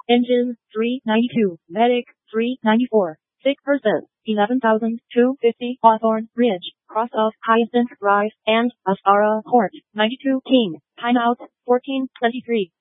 Engine, 392. Medic, 394. Sick person, 11,250. Hawthorne Ridge, cross of Hyacinth Drive, and Astara Court, 92 King. Timeout, 14:23.